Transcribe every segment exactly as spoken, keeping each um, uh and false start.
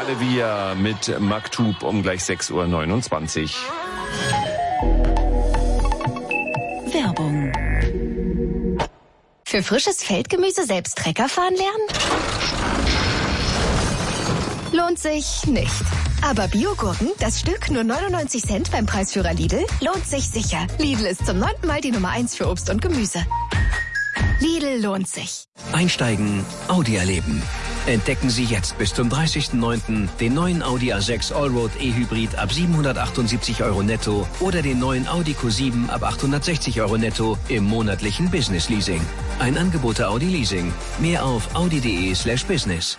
Alevia mit Maktub um gleich sechs Uhr neunundzwanzig. Werbung. Für frisches Feldgemüse selbst Trecker fahren lernen? Lohnt sich nicht. Aber Biogurken, das Stück nur neunundneunzig Cent beim Preisführer Lidl, lohnt sich sicher. Lidl ist zum neunten Mal die Nummer eins für Obst und Gemüse. Lidl lohnt sich. Einsteigen, Audi erleben. Entdecken Sie jetzt bis zum dreißigsten neunten den neuen Audi A sechs Allroad E-Hybrid ab siebenhundertachtundsiebzig Euro netto oder den neuen Audi Q sieben ab achthundertsechzig Euro netto im monatlichen Business Leasing. Ein Angebot der Audi Leasing. Mehr auf audi.de slash business.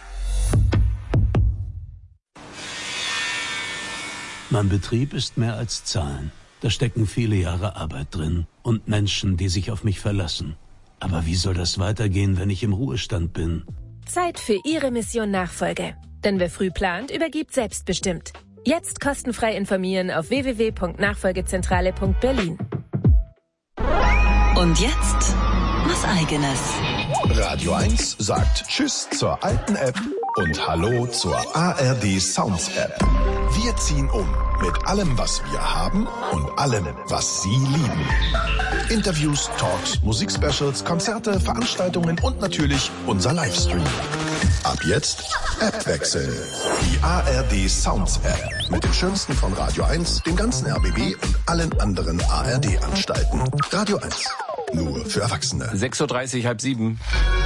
Mein Betrieb ist mehr als Zahlen. Da stecken viele Jahre Arbeit drin und Menschen, die sich auf mich verlassen. Aber wie soll das weitergehen, wenn ich im Ruhestand bin? Zeit für Ihre Mission Nachfolge. Denn wer früh plant, übergibt selbstbestimmt. Jetzt kostenfrei informieren auf w w w punkt nachfolgezentrale punkt berlin. Und jetzt was Eigenes. Radio eins sagt Tschüss zur alten App und Hallo zur A R D Sounds App. Wir ziehen um mit allem, was wir haben und allem, was Sie lieben. Interviews, Talks, Musikspecials, Konzerte, Veranstaltungen und natürlich unser Livestream. Ab jetzt App wechseln. Die A R D Sounds App mit dem Schönsten von Radio eins, dem ganzen R B B und allen anderen A R D-Anstalten. Radio eins. Nur für Erwachsene. sechs Uhr dreißig, halb sieben.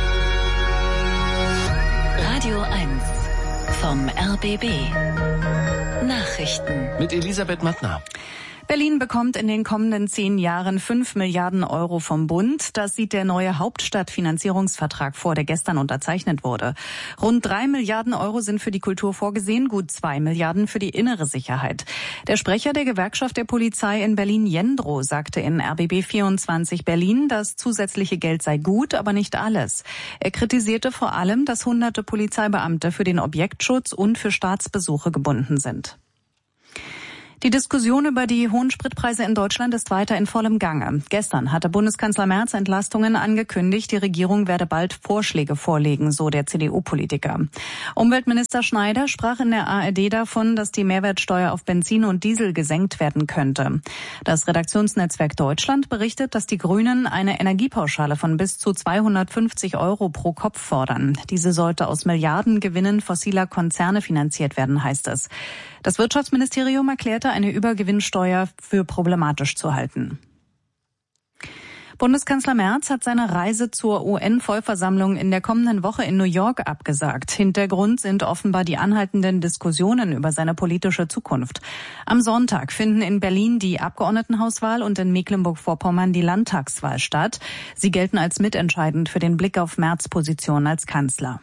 Radio eins vom R B B. Nachrichten. Mit Elisabeth Mattner. Berlin bekommt in den kommenden zehn Jahren fünf Milliarden Euro vom Bund. Das sieht der neue Hauptstadtfinanzierungsvertrag vor, der gestern unterzeichnet wurde. Rund drei Milliarden Euro sind für die Kultur vorgesehen, gut zwei Milliarden für die innere Sicherheit. Der Sprecher der Gewerkschaft der Polizei in Berlin, Jendro, sagte in R B B vierundzwanzig Berlin, das zusätzliche Geld sei gut, aber nicht alles. Er kritisierte vor allem, dass hunderte Polizeibeamte für den Objektschutz und für Staatsbesuche gebunden sind. Die Diskussion über die hohen Spritpreise in Deutschland ist weiter in vollem Gange. Gestern hatte Bundeskanzler Merz Entlastungen angekündigt. Die Regierung werde bald Vorschläge vorlegen, so der C D U-Politiker. Umweltminister Schneider sprach in der A R D davon, dass die Mehrwertsteuer auf Benzin und Diesel gesenkt werden könnte. Das Redaktionsnetzwerk Deutschland berichtet, dass die Grünen eine Energiepauschale von bis zu zweihundertfünfzig Euro pro Kopf fordern. Diese sollte aus Milliardengewinnen fossiler Konzerne finanziert werden, heißt es. Das Wirtschaftsministerium erklärte, eine Übergewinnsteuer für problematisch zu halten. Bundeskanzler Merz hat seine Reise zur U N-Vollversammlung in der kommenden Woche in New York abgesagt. Hintergrund sind offenbar die anhaltenden Diskussionen über seine politische Zukunft. Am Sonntag finden in Berlin die Abgeordnetenhauswahl und in Mecklenburg-Vorpommern die Landtagswahl statt. Sie gelten als mitentscheidend für den Blick auf Merz' Position als Kanzler.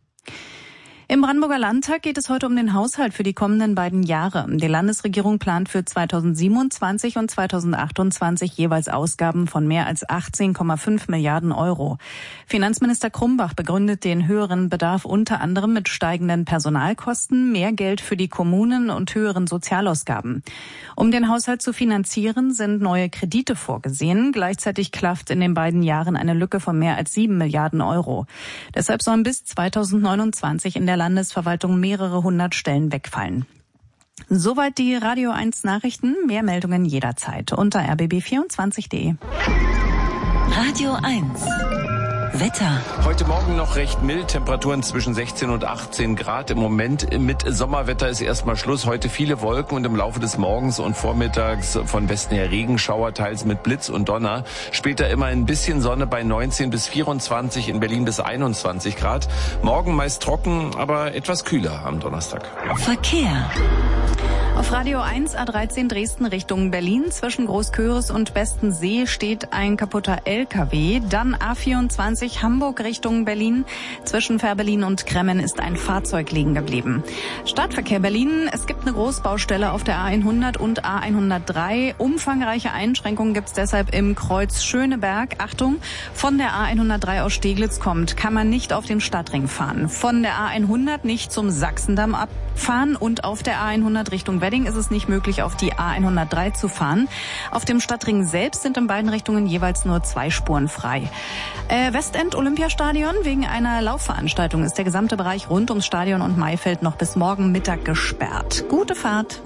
Im Brandenburger Landtag geht es heute um den Haushalt für die kommenden beiden Jahre. Die Landesregierung plant für zweitausendsiebenundzwanzig und zweitausendachtundzwanzig jeweils Ausgaben von mehr als achtzehn Komma fünf Milliarden Euro. Finanzminister Krumbach begründet den höheren Bedarf unter anderem mit steigenden Personalkosten, mehr Geld für die Kommunen und höheren Sozialausgaben. Um den Haushalt zu finanzieren, sind neue Kredite vorgesehen. Gleichzeitig klafft in den beiden Jahren eine Lücke von mehr als sieben Milliarden Euro. Deshalb sollen bis zweitausendneunundzwanzig in der Landesverwaltung mehrere hundert Stellen wegfallen. Soweit die Radio eins Nachrichten. Mehr Meldungen jederzeit unter r b b vierundzwanzig punkt de. Radio eins. Wetter. Heute Morgen noch recht mild, Temperaturen zwischen sechzehn und achtzehn Grad. Im Moment mit Sommerwetter ist erstmal Schluss. Heute viele Wolken und im Laufe des Morgens und Vormittags von Westen her Regenschauer, teils mit Blitz und Donner. Später immer ein bisschen Sonne bei neunzehn bis vierundzwanzig, in Berlin bis einundzwanzig Grad. Morgen meist trocken, aber etwas kühler am Donnerstag. Verkehr. Auf Radio eins A dreizehn Dresden Richtung Berlin zwischen Großköris und Bestensee steht ein kaputter L K W. Dann A vierundzwanzig Hamburg Richtung Berlin. Zwischen Fährberlin und Kremmen ist ein Fahrzeug liegen geblieben. Stadtverkehr Berlin. Es gibt eine Großbaustelle auf der A hundert und A hundertdrei. Umfangreiche Einschränkungen gibt es deshalb im Kreuz Schöneberg. Achtung, von der A hundertdrei aus Steglitz kommt, kann man nicht auf den Stadtring fahren. Von der A hundert nicht zum Sachsendamm abfahren und auf der A hundert Richtung Wedding ist es nicht möglich, auf die A hundertdrei zu fahren. Auf dem Stadtring selbst sind in beiden Richtungen jeweils nur zwei Spuren frei. Äh, Westend Olympiastadion. Wegen einer Laufveranstaltung ist der gesamte Bereich rund ums Stadion und Maifeld noch bis morgen Mittag gesperrt. Gute Fahrt.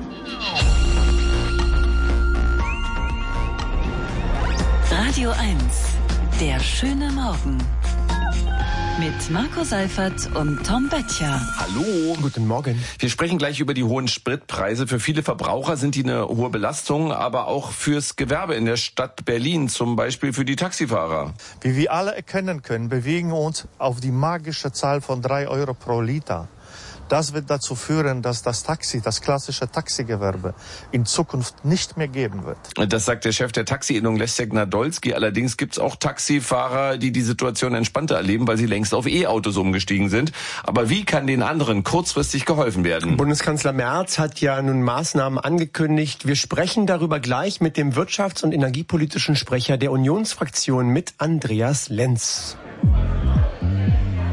Radio eins. Der schöne Morgen. Mit Marco Seifert und Tom Böttcher. Hallo. Guten Morgen. Wir sprechen gleich über die hohen Spritpreise. Für viele Verbraucher sind die eine hohe Belastung, aber auch fürs Gewerbe in der Stadt Berlin, zum Beispiel für die Taxifahrer. Wie wir alle erkennen können, bewegen wir uns auf die magische Zahl von drei Euro pro Liter. Das wird dazu führen, dass das Taxi, das klassische Taxigewerbe, in Zukunft nicht mehr geben wird. Das sagt der Chef der Taxi-Innung Leszek Nadolski. Allerdings gibt es auch Taxifahrer, die die Situation entspannter erleben, weil sie längst auf E-Autos umgestiegen sind. Aber wie kann den anderen kurzfristig geholfen werden? Bundeskanzler Merz hat ja nun Maßnahmen angekündigt. Wir sprechen darüber gleich mit dem wirtschafts- und energiepolitischen Sprecher der Unionsfraktion, mit Andreas Lenz.